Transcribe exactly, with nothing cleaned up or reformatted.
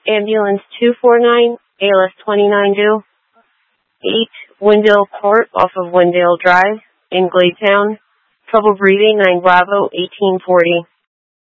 Ambulance two four nine, A L S twenty-nine due. eight, Wendell Court off of Wendell Drive in Gladetown. Trouble breathing, nine Bravo, eighteen forty.